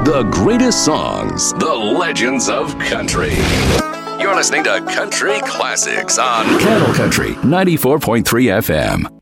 The greatest songs, the legends of country. You're listening to Country Classics on Cattle Country 94.3 FM.